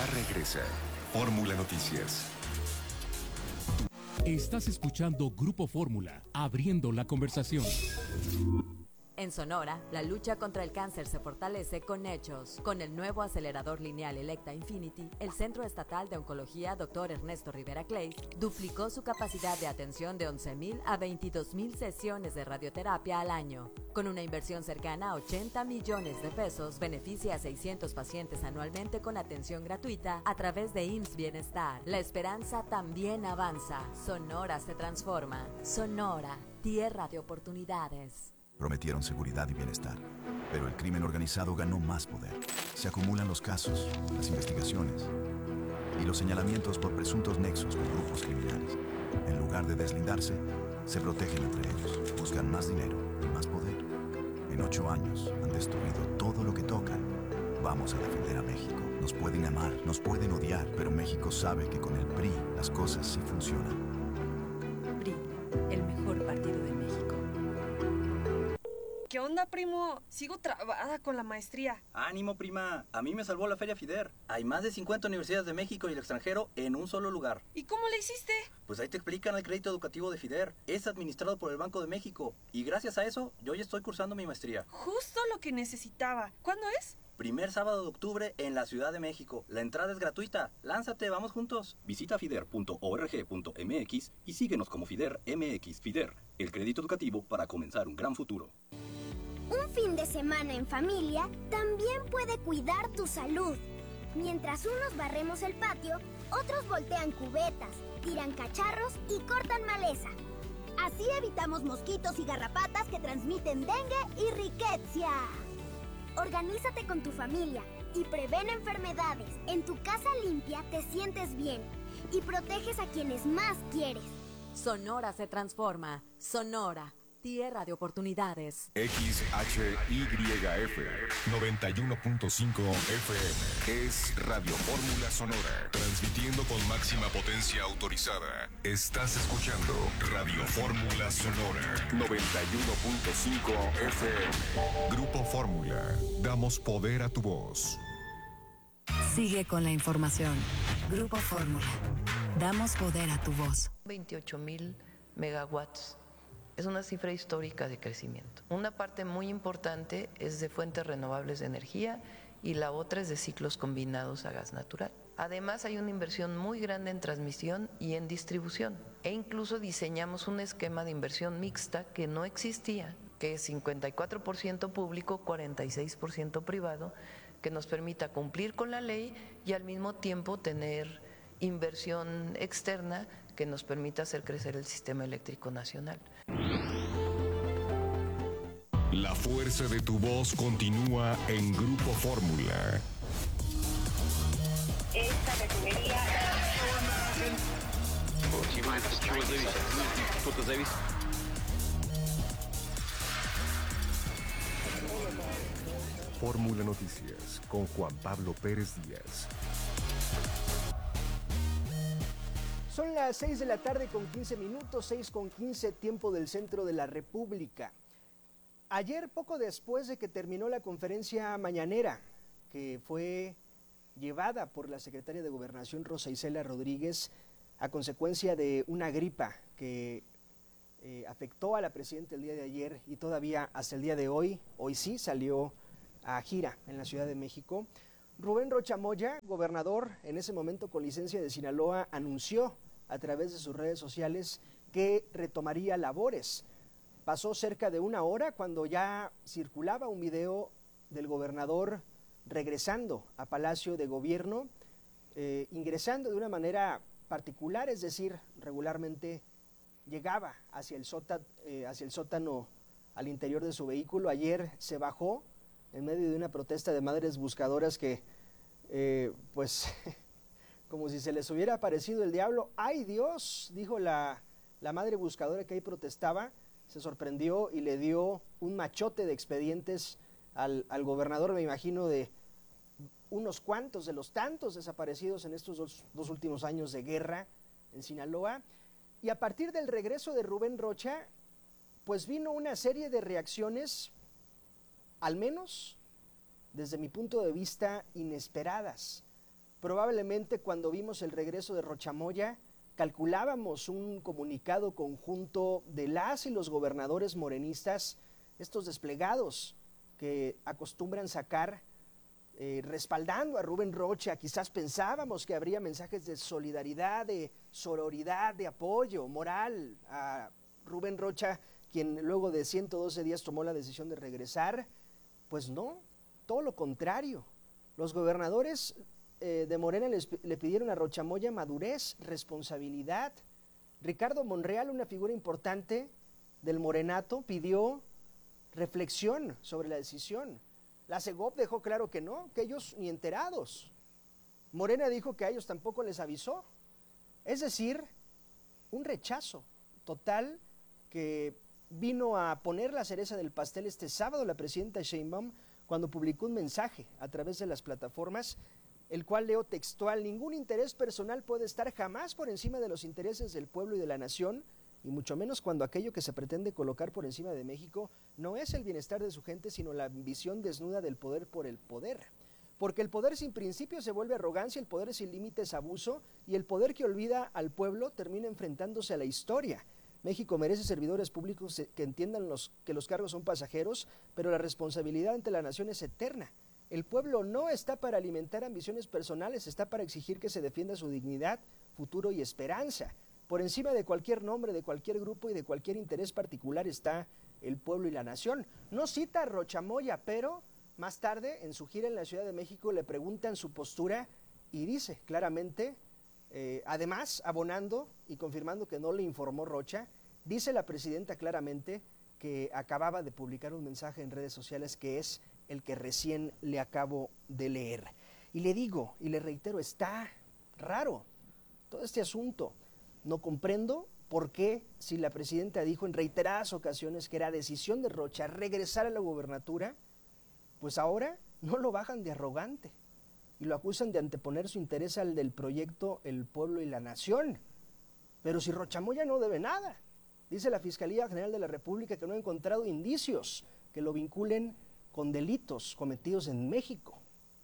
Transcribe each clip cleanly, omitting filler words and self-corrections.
Ya regresa Fórmula Noticias. Estás escuchando Grupo Fórmula, abriendo la conversación. En Sonora, la lucha contra el cáncer se fortalece con hechos. Con el nuevo acelerador lineal Electa Infinity, el Centro Estatal de Oncología Dr. Ernesto Rivera Clays duplicó su capacidad de atención de 11,000 a 22,000 sesiones de radioterapia al año. Con una inversión cercana a 80 millones de pesos, beneficia a 600 pacientes anualmente con atención gratuita a través de IMSS Bienestar. La esperanza también avanza. Sonora se transforma. Sonora, tierra de oportunidades. Prometieron seguridad y bienestar, pero el crimen organizado ganó más poder. Se acumulan los casos, las investigaciones y los señalamientos por presuntos nexos con grupos criminales. En lugar de deslindarse, se protegen entre ellos, buscan más dinero y más poder. En 8 años han destruido todo lo que tocan. Vamos a defender a México. Nos pueden amar, nos pueden odiar, pero México sabe que con el PRI las cosas sí funcionan. PRI, el mejor partido de México. ¿Qué onda, primo? Sigo trabada con la maestría. ¡Ánimo, prima! A mí me salvó la Feria FIDER. Hay más de 50 universidades de México y el extranjero en un solo lugar. ¿Y cómo le hiciste? Pues ahí te explican el crédito educativo de FIDER. Es administrado por el Banco de México. Y gracias a eso, yo ya estoy cursando mi maestría. Justo lo que necesitaba. ¿Cuándo es? Primer sábado de octubre en la Ciudad de México. La entrada es gratuita. Lánzate, vamos juntos. Visita fider.org.mx y síguenos como FIDER MX. FIDER, el crédito educativo para comenzar un gran futuro. Un fin de semana en familia también puede cuidar tu salud. Mientras unos barremos el patio, otros voltean cubetas, tiran cacharros y cortan maleza. Así evitamos mosquitos y garrapatas que transmiten dengue y riqueza. Organízate con tu familia y prevén enfermedades. En tu casa limpia te sientes bien y proteges a quienes más quieres. Sonora se transforma. Sonora, tierra de oportunidades. XHYF 91.5 FM es Radio Fórmula Sonora, transmitiendo con máxima potencia autorizada. Estás escuchando Radio Fórmula Sonora 91.5 FM. Grupo Fórmula, damos poder a tu voz. Sigue con la información. Grupo Fórmula, damos poder a tu voz. 28,000 megawatts. Es una cifra histórica de crecimiento. Una parte muy importante es de fuentes renovables de energía y la otra es de ciclos combinados a gas natural. Además, hay una inversión muy grande en transmisión y en distribución. E incluso diseñamos un esquema de inversión mixta que no existía, que es 54% público, 46% privado, que nos permita cumplir con la ley y al mismo tiempo tener inversión externa que nos permita hacer crecer el sistema eléctrico nacional. La fuerza de tu voz continúa en Grupo Fórmula. Esta refinería... Fórmula Noticias con Juan Pablo Pérez Díaz. Son las 6 de la tarde con 15 minutos, 6:15 tiempo del centro de la República. Ayer, poco después de que terminó la conferencia mañanera, que fue llevada por la secretaria de Gobernación Rosa Isela Rodríguez, a consecuencia de una gripa que afectó a la presidenta el día de ayer y todavía hasta el día de hoy sí salió a gira en la Ciudad de México, Rubén Rocha Moya, gobernador en ese momento con licencia de Sinaloa, anunció a través de sus redes sociales que retomaría labores. Pasó cerca de una hora cuando ya circulaba un video del gobernador regresando a Palacio de Gobierno, ingresando de una manera particular, es decir, regularmente llegaba hacia el sótano al interior de su vehículo. Ayer se bajó en medio de una protesta de madres buscadoras que, pues, como si se les hubiera aparecido el diablo. ¡Ay, Dios!, dijo la madre buscadora que ahí protestaba, se sorprendió y le dio un machote de expedientes al gobernador, me imagino, de unos cuantos de los tantos desaparecidos en estos dos últimos años de guerra en Sinaloa. Y a partir del regreso de Rubén Rocha, pues vino una serie de reacciones, al menos desde mi punto de vista, inesperadas, Probablemente cuando vimos el regreso de Rochamoya, calculábamos un comunicado conjunto de las y los gobernadores morenistas, estos desplegados que acostumbran sacar respaldando a Rubén Rocha. Quizás pensábamos que habría mensajes de solidaridad, de sororidad, de apoyo moral a Rubén Rocha, quien luego de 112 días tomó la decisión de regresar. Pues no, todo lo contrario. Los gobernadores de Morena le pidieron a Rochamoya madurez, responsabilidad. Ricardo Monreal, una figura importante del morenato, pidió reflexión sobre la decisión. La Segov dejó claro que no, que ellos ni enterados. Morena dijo que a ellos tampoco les avisó. Es decir, un rechazo total que vino a poner la cereza del pastel este sábado la presidenta Sheinbaum cuando publicó un mensaje a través de las plataformas, el cual leo textual: ningún interés personal puede estar jamás por encima de los intereses del pueblo y de la nación, y mucho menos cuando aquello que se pretende colocar por encima de México no es el bienestar de su gente, sino la ambición desnuda del poder por el poder. Porque el poder sin principio se vuelve arrogancia, el poder sin límites abuso, y el poder que olvida al pueblo termina enfrentándose a la historia. México merece servidores públicos que entiendan que los cargos son pasajeros, pero la responsabilidad ante la nación es eterna. El pueblo no está para alimentar ambiciones personales, está para exigir que se defienda su dignidad, futuro y esperanza. Por encima de cualquier nombre, de cualquier grupo y de cualquier interés particular está el pueblo y la nación. No cita a Rochamoya, pero más tarde, en su gira en la Ciudad de México, le preguntan su postura y dice claramente, además, abonando y confirmando que no le informó Rocha, dice la presidenta claramente que acababa de publicar un mensaje en redes sociales que es el que recién le acabo de leer. Y le digo, y le reitero, está raro todo este asunto. No comprendo por qué, si la presidenta dijo en reiteradas ocasiones que era decisión de Rocha regresar a la gubernatura, pues ahora no lo bajan de arrogante y lo acusan de anteponer su interés al del proyecto El Pueblo y la Nación. Pero si Rochamoya no debe nada, dice la Fiscalía General de la República que no ha encontrado indicios que lo vinculen con delitos cometidos en México.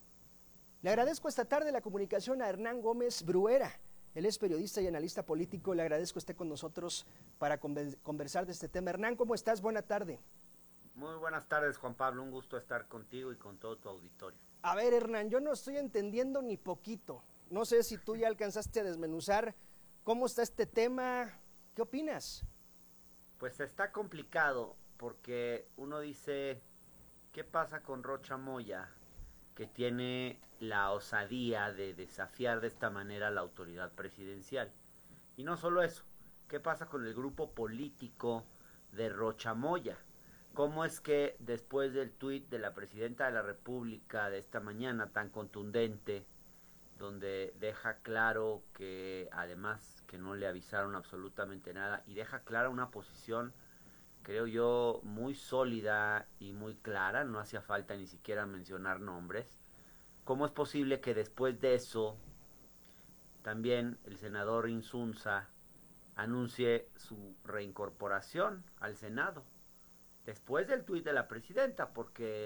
Le agradezco esta tarde la comunicación a Hernán Gómez Bruera. Él es periodista y analista político. Le agradezco esté con nosotros para conversar de este tema. Hernán, ¿cómo estás? Buena tarde. Muy buenas tardes, Juan Pablo. Un gusto estar contigo y con todo tu auditorio. A ver, Hernán, yo no estoy entendiendo ni poquito. No sé si tú ya alcanzaste a desmenuzar cómo está este tema. ¿Qué opinas? Pues está complicado porque uno dice, ¿qué pasa con Rochamoya, que tiene la osadía de desafiar de esta manera a la autoridad presidencial? Y no solo eso, ¿qué pasa con el grupo político de Rochamoya? ¿Cómo es que después del tuit de la presidenta de la República de esta mañana tan contundente, donde deja claro que además que no le avisaron absolutamente nada y deja clara una posición, creo yo, muy sólida y muy clara, no hacía falta ni siquiera mencionar nombres? ¿Cómo es posible que después de eso también el senador Insunza anuncie su reincorporación al Senado? Después del tuit de la presidenta, porque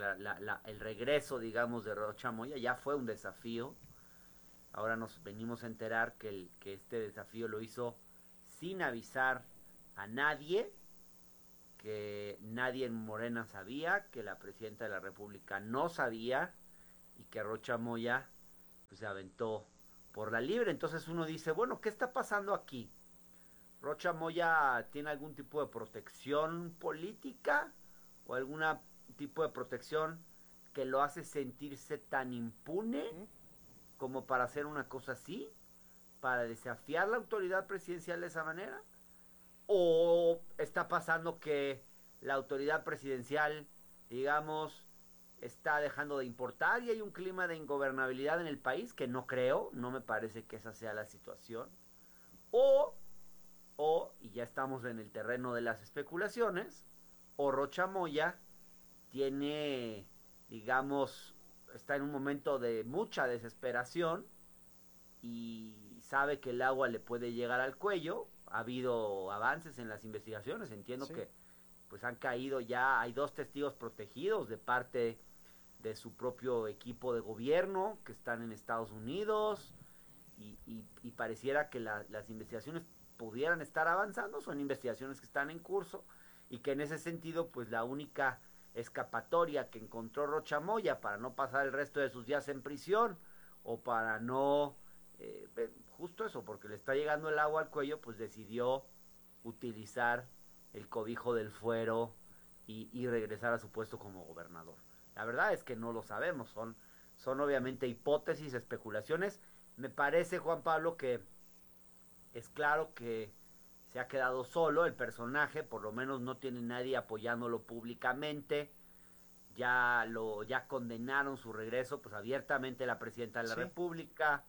el regreso, digamos, de Rochamoya ya fue un desafío. Ahora nos venimos a enterar que este desafío lo hizo sin avisar a nadie, que nadie en Morena sabía, que la presidenta de la República no sabía y que Rochamoya pues, se aventó por la libre. Entonces uno dice, bueno, ¿qué está pasando aquí? ¿Rochamoya tiene algún tipo de protección política o algún tipo de protección que lo hace sentirse tan impune como para hacer una cosa así, para desafiar la autoridad presidencial de esa manera? ¿O está pasando que la autoridad presidencial, digamos, está dejando de importar y hay un clima de ingobernabilidad en el país? Que no creo, no me parece que esa sea la situación. O, y ya estamos en el terreno de las especulaciones, o Rochamoya tiene, digamos, está en un momento de mucha desesperación y sabe que el agua le puede llegar al cuello. Ha habido avances en las investigaciones, entiendo que pues han caído ya, hay 2 testigos protegidos de parte de su propio equipo de gobierno que están en Estados Unidos y pareciera que las investigaciones pudieran estar avanzando. Son investigaciones que están en curso y que en ese sentido pues la única escapatoria que encontró Rocha Moya para no pasar el resto de sus días en prisión o para no justo eso, porque le está llegando el agua al cuello, pues decidió utilizar el cobijo del fuero y regresar a su puesto como gobernador. La verdad es que no lo sabemos, son obviamente hipótesis, especulaciones. Me parece, Juan Pablo, que es claro que se ha quedado solo el personaje, por lo menos no tiene nadie apoyándolo públicamente. Ya condenaron su regreso, pues abiertamente la presidenta de la República,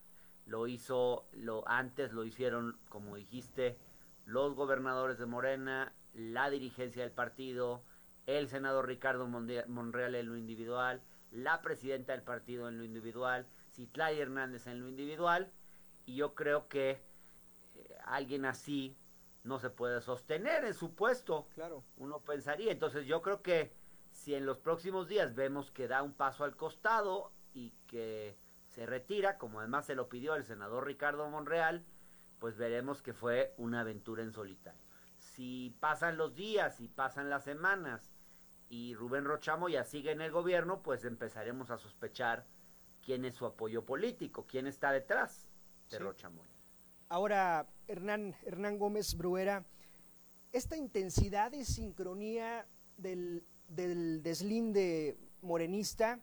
antes lo hicieron, como dijiste, los gobernadores de Morena, la dirigencia del partido, el senador Ricardo Monreal en lo individual, la presidenta del partido en lo individual, Citlali Hernández en lo individual, y yo creo que alguien así no se puede sostener en su puesto. Claro. Uno pensaría. Entonces yo creo que si en los próximos días vemos que da un paso al costado y que se retira, como además se lo pidió el senador Ricardo Monreal, pues veremos que fue una aventura en solitario. Si pasan los días y pasan las semanas y Rubén Rocha Moya sigue en el gobierno, pues empezaremos a sospechar quién es su apoyo político, quién está detrás de Rocha Moya. Ahora, Hernán Gómez Bruera, esta intensidad y sincronía del deslinde morenista,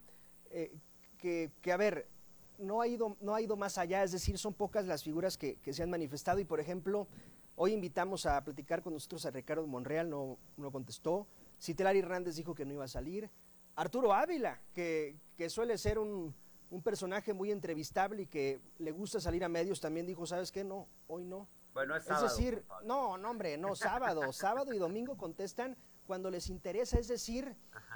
que a ver, no ha ido más allá, es decir, son pocas las figuras que se han manifestado y, por ejemplo, hoy invitamos a platicar con nosotros a Ricardo Monreal, no contestó. Citlali Hernández dijo que no iba a salir. Arturo Ávila, que suele ser un personaje muy entrevistable y que le gusta salir a medios, también dijo, ¿sabes qué? No, hoy no. Bueno, es sábado. Es decir, no, sábado y domingo contestan cuando les interesa, es decir,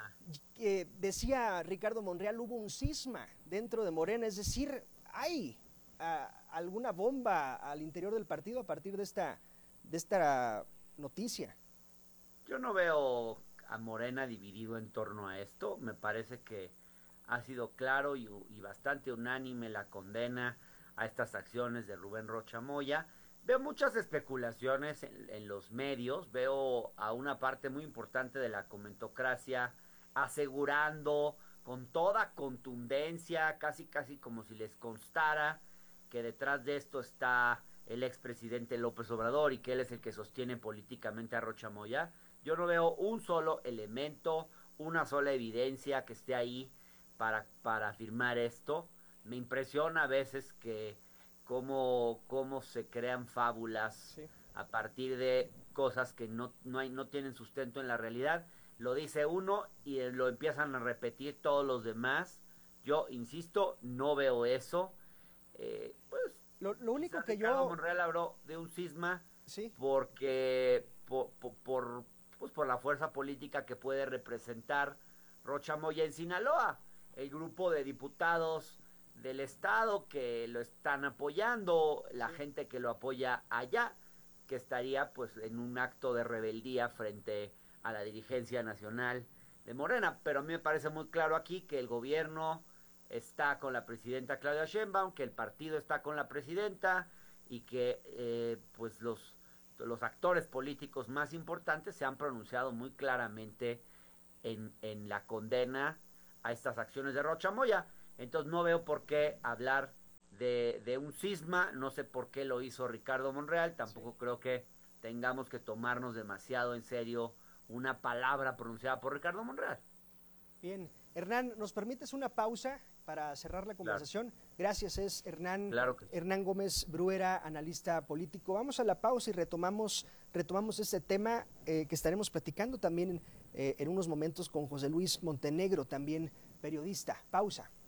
decía Ricardo Monreal, hubo un cisma dentro de Morena, es decir, hay alguna bomba al interior del partido a partir de esta noticia. Yo no veo a Morena dividido en torno a esto. Me parece que ha sido claro y bastante unánime la condena a estas acciones de Rubén Rocha Moya. Veo muchas especulaciones en los medios, veo a una parte muy importante de la comentocracia asegurando con toda contundencia, casi como si les constara que detrás de esto está el expresidente López Obrador y que él es el que sostiene políticamente a Rocha Moya. Yo no veo un solo elemento, una sola evidencia que esté ahí para afirmar esto. Me impresiona a veces que cómo se crean fábulas a partir de cosas que no tienen sustento en la realidad. Lo dice uno y lo empiezan a repetir todos los demás. Yo insisto, no veo eso. Pues lo único que Ricardo Monreal habló de un cisma porque por la fuerza política que puede representar Rocha Moya en Sinaloa, el grupo de diputados del estado que lo están apoyando, la gente que lo apoya allá, que estaría pues en un acto de rebeldía frente a la dirigencia nacional de Morena. Pero a mí me parece muy claro aquí que el gobierno está con la presidenta Claudia Sheinbaum, que el partido está con la presidenta y que pues los actores políticos más importantes se han pronunciado muy claramente en la condena a estas acciones de Rocha Moya. Entonces no veo por qué hablar de un cisma, no sé por qué lo hizo Ricardo Monreal, tampoco creo que tengamos que tomarnos demasiado en serio una palabra pronunciada por Ricardo Monreal. Bien, Hernán, ¿nos permites una pausa para cerrar la conversación? Claro. Gracias, es Hernán, Hernán Gómez Bruera, analista político. Vamos a la pausa y retomamos este tema que estaremos platicando también en unos momentos con José Luis Montenegro, también periodista. Pausa.